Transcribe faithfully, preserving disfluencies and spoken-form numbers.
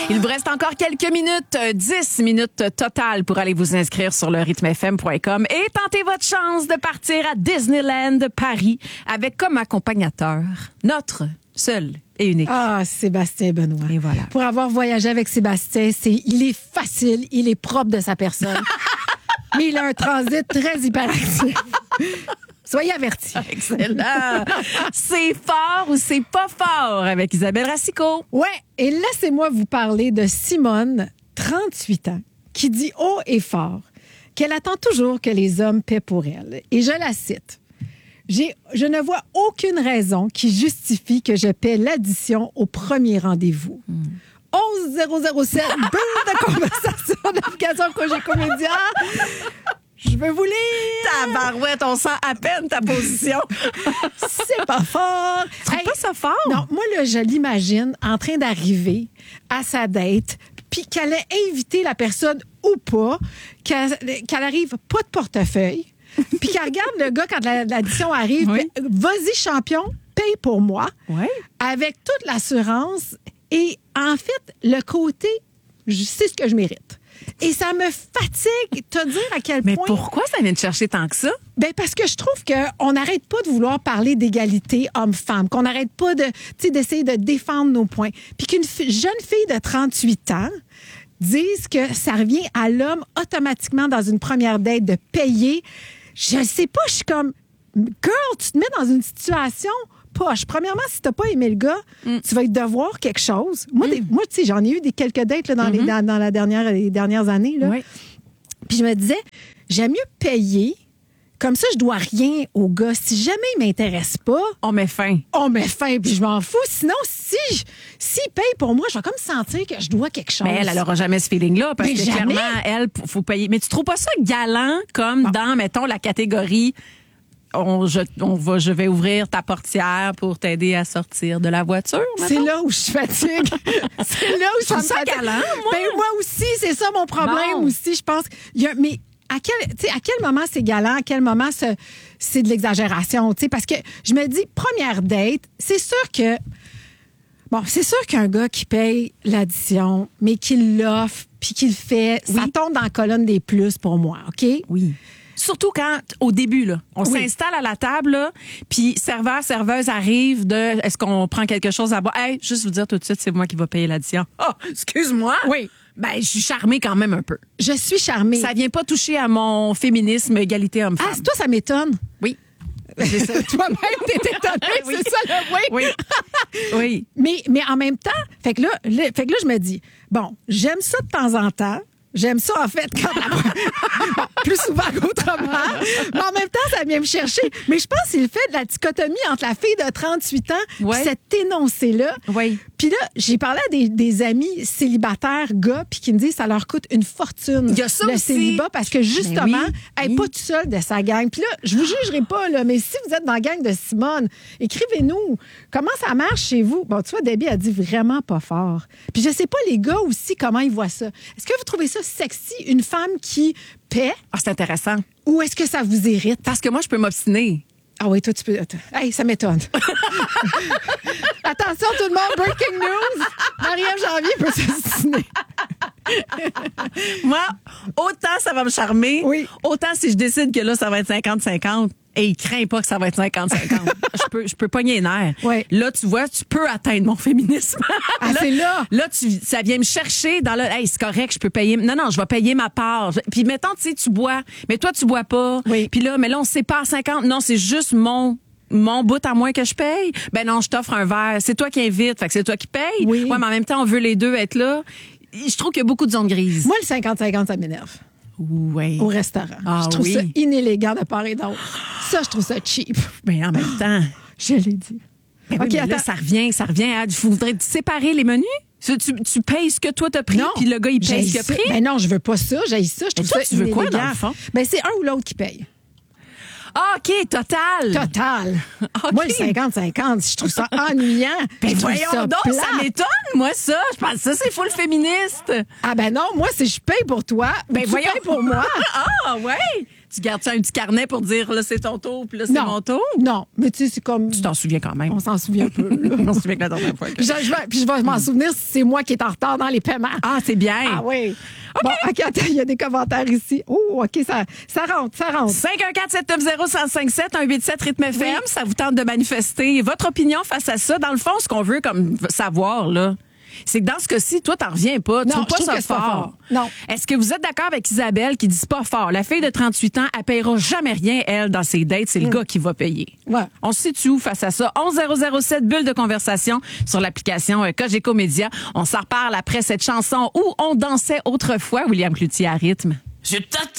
Il vous reste encore quelques minutes, dix minutes totales pour aller vous inscrire sur le rythme f m point com et tenter votre chance de partir à Disneyland Paris avec comme accompagnateur notre seul et unique. Ah, Sébastien Benoît. Et voilà. Pour avoir voyagé avec Sébastien, c'est, il est facile, il est propre de sa personne. Mais il a un transit très hyperactif. Soyez avertis. Excellent. C'est fort ou c'est pas fort avec Isabelle Racicot. Ouais, et laissez-moi vous parler de Simone, trente-huit ans, qui dit haut et fort qu'elle attend toujours que les hommes paient pour elle. Et je la cite. J'ai, je ne vois aucune raison qui justifie que je paie l'addition au premier rendez-vous. Mm. onze zéro zéro sept, bulle de conversation, navigation Cogeco Comédia. Je veux vous lire. Tabarouette, on sent à peine ta position. C'est pas fort. Tu trouves hey, pas ça fort? Non, moi, là, je l'imagine en train d'arriver à sa date, puis qu'elle ait invité la personne ou pas, qu'elle, qu'elle arrive pas de portefeuille, puis qu'elle regarde le gars quand la, l'addition arrive. Oui. Ben, vas-y, champion, paye pour moi. Oui. Avec toute l'assurance. Et en fait, le côté, je sais ce que je mérite. Et ça me fatigue te dire à quel Mais point... Mais pourquoi ça vient te chercher tant que ça? Ben parce que je trouve qu'on n'arrête pas de vouloir parler d'égalité homme-femme, qu'on n'arrête pas de, tu sais, d'essayer de défendre nos points. Puis qu'une f- jeune fille de trente-huit ans dise que ça revient à l'homme automatiquement dans une première date de payer. Je sais pas, je suis comme... Girl, tu te mets dans une situation... poche. Premièrement, si t'as pas aimé le gars, mm. tu vas devoir quelque chose. Moi, mm. des, moi tu sais, j'en ai eu des quelques dates là, dans, mm-hmm. les, dans, dans la dernière, les dernières années. Là. Oui. Puis je me disais, j'aime mieux payer. Comme ça, je dois rien au gars. Si jamais il m'intéresse pas... On met fin. On met fin, puis je m'en fous. Sinon, si s'il paye pour moi, je vais comme sentir que je dois quelque chose. Mais elle, elle aura jamais ce feeling-là, parce Mais que jamais. clairement, elle, faut payer. Mais tu trouves pas ça galant, comme bon. dans, mettons, la catégorie... On, je, on va, je vais ouvrir ta portière pour t'aider à sortir de la voiture. C'est là où je fatigue. C'est là où je suis ça galant, moi. Ben, moi aussi, c'est ça mon problème bon. aussi. Je pense. Il y a, mais à quel, tu sais, à quel moment c'est galant, à quel moment c'est, c'est de l'exagération, tu sais, parce que je me dis première date, c'est sûr que bon, c'est sûr qu'un gars qui paye l'addition, mais qu'il l'offre puis qu'il le fait, oui. ça tombe dans la colonne des plus pour moi, ok? Oui. Surtout quand, au début, là, on oui. s'installe à la table, là, puis serveur, serveuse arrive de est-ce qu'on prend quelque chose à boire? Hey, juste vous dire tout de suite, c'est moi qui va payer l'addition. Oh, excuse-moi. Oui. Ben, je suis charmée quand même un peu. Je suis charmée. Ça vient pas toucher à mon féminisme, égalité homme-femme. Ah, toi, ça m'étonne. Oui. C'est ça. Toi-même, t'es étonnée, oui. c'est ça, là, oui. Oui. oui. Mais, mais en même temps, fait que là, là, fait que là, je me dis, bon, j'aime ça de temps en temps. J'aime ça, en fait, quand la... plus souvent qu'autrement. Mais en même temps, ça vient me chercher. Mais je pense qu'il fait de la dichotomie entre la fille de trente-huit ans ouais. et cet énoncé-là. Oui. Puis là, j'ai parlé à des, des amis célibataires, gars, puis qui me disent que ça leur coûte une fortune, il y a ça le aussi. célibat, parce que justement, oui. elle n'est oui. pas toute seule de sa gang. Puis là, je vous jugerai pas, là, mais si vous êtes dans la gang de Simone, écrivez-nous. Comment ça marche chez vous? Bon, tu vois, Debbie a dit vraiment pas fort. Puis je sais pas, les gars aussi, comment ils voient ça. Est-ce que vous trouvez ça sexy, une femme qui paie? Ah, c'est intéressant. Ou est-ce que ça vous irrite? Parce que moi, je peux m'obstiner. Ah oui, toi, tu peux... Hey, ça m'étonne. Attention, tout le monde, breaking news! Marie-Ève Janvier peut s'obstiner. Moi, autant ça va me charmer, oui. autant si je décide que là, ça va être cinquante cinquante, et il craint pas que ça va être cinquante cinquante. je peux, je peux pogner les nerfs. Oui. Là, tu vois, tu peux atteindre mon féminisme. Ah, là, c'est là. Là, tu, ça vient me chercher dans le, hey, c'est correct, je peux payer. Non, non, je vais payer ma part. Puis mettons, tu sais, tu bois, mais toi, tu bois pas. Oui. Puis là, mais là, on se sépare cinquante. Non, c'est juste mon mon bout à moi que je paye. Ben non, je t'offre un verre. C'est toi qui invites, fait que c'est toi qui paye. Oui. Ouais, mais en même temps, on veut les deux être là. Je trouve qu'il y a beaucoup de zones grises. Moi, le cinquante cinquante, ça m'énerve. Oui. Au restaurant. Ah, je trouve oui. ça inélégant de part et d'autre. Ça, je trouve ça cheap. Mais en même temps. Je l'ai dit. Mais oui, OK, mais attends. là, ça revient, ça revient à... Il faudrait séparer les menus? Tu, tu, tu payes ce que toi t'as pris, puis le gars, il paye ce qu'il a pris? Ben non, je veux pas ça. J'ai ça. Je trouve toi, ça tu veux quoi, inélégant. dans le fond? Ben, c'est un ou l'autre qui paye. Ah, OK, total. Total. OK. Moi, le cinquante cinquante, je trouve ça ennuyant. Ben Je trouve voyons ça donc, plate. ça m'étonne, moi, ça. Je pense que ça, c'est full féministe. Ah ben non, moi, si je paye pour toi, ben tu voyons. payes pour moi. Ah, ouais. Tu gardes ça un petit carnet pour dire, là, c'est ton tour, puis là, c'est Non. mon tour? Non, mais tu sais, c'est comme... Tu t'en souviens quand même. On s'en souvient peu. là. On se souvient que la dernière fois. que- Puis je, je vais, puis je vais m'en souvenir si c'est moi qui est en retard dans les paiements. Ah, c'est bien. Ah oui. Bon, OK, attends, il y a des commentaires ici. Oh, OK, ça, ça rentre, ça rentre. cinq un quatre sept neuf zéro un zéro cinq sept, un huit sept rythme F M, ça vous tente de manifester votre opinion face à ça. Dans le fond, ce qu'on veut comme savoir, là, c'est que dans ce cas-ci, toi, t'en reviens pas. Tu Non, trouves pas je trouve ça que c'est pas fort. fort. Non. Est-ce que vous êtes d'accord avec Isabelle qui dit c'est pas fort? La fille de trente-huit ans, elle paiera jamais rien, elle, dans ses dates. C'est le gars qui va payer. Ouais. On se situe où face à ça? onze zéro zéro sept, bulle de conversation sur l'application euh, Cogeco Média. On s'en reparle après cette chanson où on dansait autrefois, William Cloutier à rythme. Je t'attends.